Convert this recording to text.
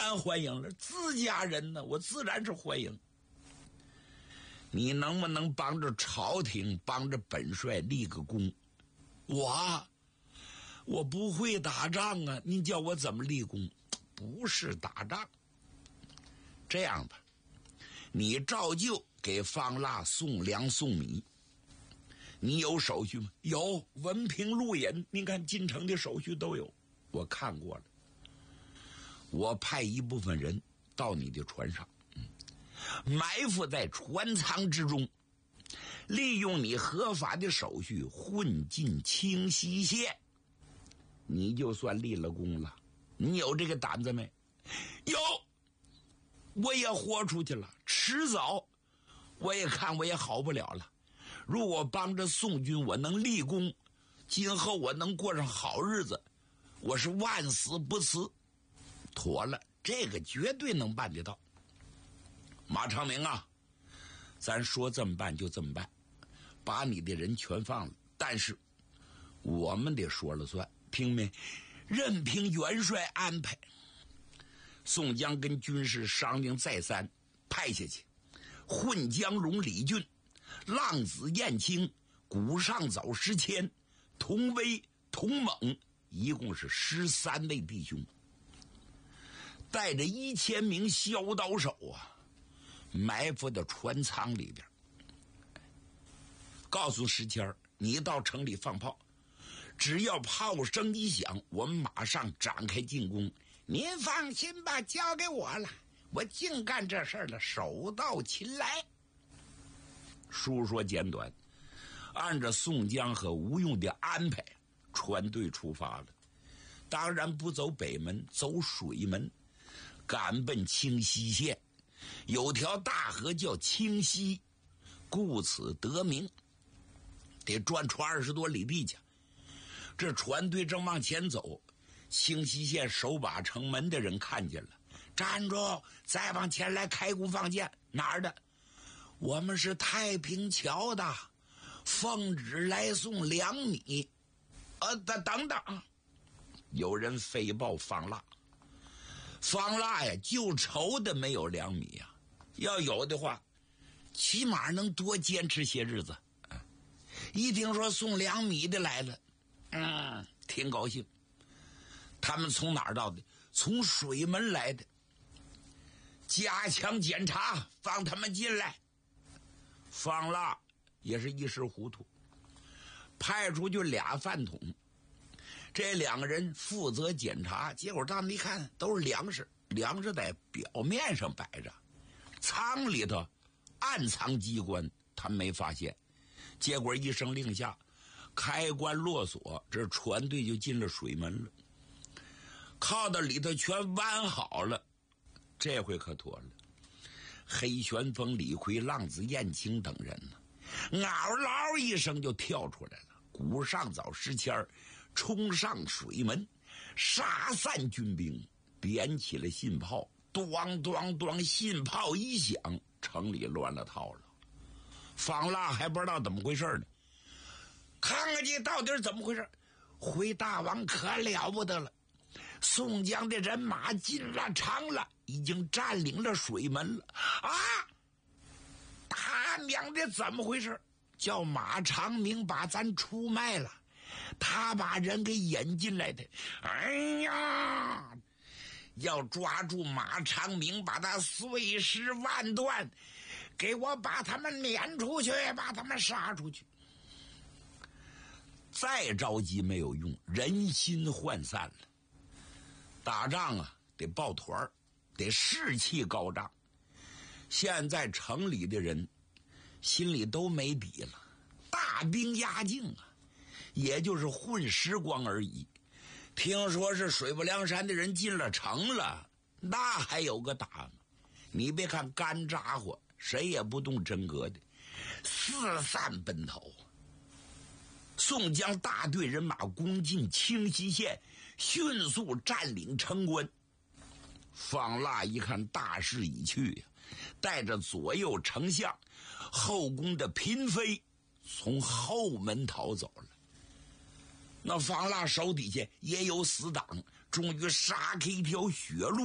然欢迎了，自家人呢，我自然是欢迎。你能不能帮着朝廷，帮着本帅立个功？我不会打仗啊，你叫我怎么立功？不是打仗。这样吧，你照旧给方腊送粮送米，你有手续吗？有，文凭录引，你看进城的手续都有，我看过了。我派一部分人到你的船上，埋伏在船舱之中，利用你合法的手续混进清溪县，你就算立了功了。你有这个胆子没？有，我也豁出去了，迟早我也看我也好不了了。如果帮着宋军我能立功，今后我能过上好日子，我是万死不辞。妥了，这个绝对能办得到。马长明啊，咱说这么办就这么办，把你的人全放了，但是我们得说了算，听没？任凭元帅安排。宋江跟军士商量再三，派下去混江荣李俊、浪子燕青、古上早石谦、童威、童猛，一共是13位弟兄，带着1000名削刀手啊，埋伏到船舱里边。告诉石谦，你到城里放炮，只要炮声一响，我们马上展开进攻。您放心吧，交给我了，我净干这事儿了，手到擒来。书说简短，按照宋江和吴用的安排，船队出发了。当然不走北门，走水门，赶奔清溪县。有条大河叫清溪，故此得名。得转出20多里地去。这船队正往前走，清溪县守把城门的人看见了，站住，再往前来开弓放箭。哪儿的？我们是太平桥的，奉旨来送粮米。等等，有人飞报方腊。方腊呀，就愁的没有粮米呀，要有的话起码能多坚持些日子。一听说送粮米的来了，挺高兴。他们从哪儿到的？从水门来的。加强检查，放他们进来。方腊也是一时糊涂，派出去俩饭桶，这2个人负责检查，结果他们一看都是粮食，粮食在表面上摆着，舱里头暗藏机关，他们没发现。结果一声令下，开关落锁，这船队就进了水门了。靠到里头全弯好了，这回可妥了。黑旋风、李逵、浪子燕青等人呢，嗷嗷一声就跳出来了。古上早石谦冲上水门，杀散军兵，点起了信炮，咣咣咣，信炮一响，城里乱了套了。方腊还不知道怎么回事呢，看看去到底是怎么回事。回大王可了不得了，宋江的人马进了城了，已经占领了水门了啊！他娘的怎么回事？叫马长明把咱出卖了，他把人给引进来的。哎呀，要抓住马长明，把他碎尸万段，给我把他们撵出去，把他们杀出去。再着急没有用，人心涣散了。打仗啊，得抱团，得士气高涨。现在城里的人心里都没底了，大兵压境啊，也就是混时光而已。听说是水泊梁山的人进了城了，那还有个打吗？你别看干家伙，谁也不动真格的，四散奔逃。宋江大队人马攻进清溪县，迅速占领城关。方腊一看大势已去呀，带着左右丞相、后宫的嫔妃从后门逃走了。那方腊手底下也有死党，终于杀开一条血路。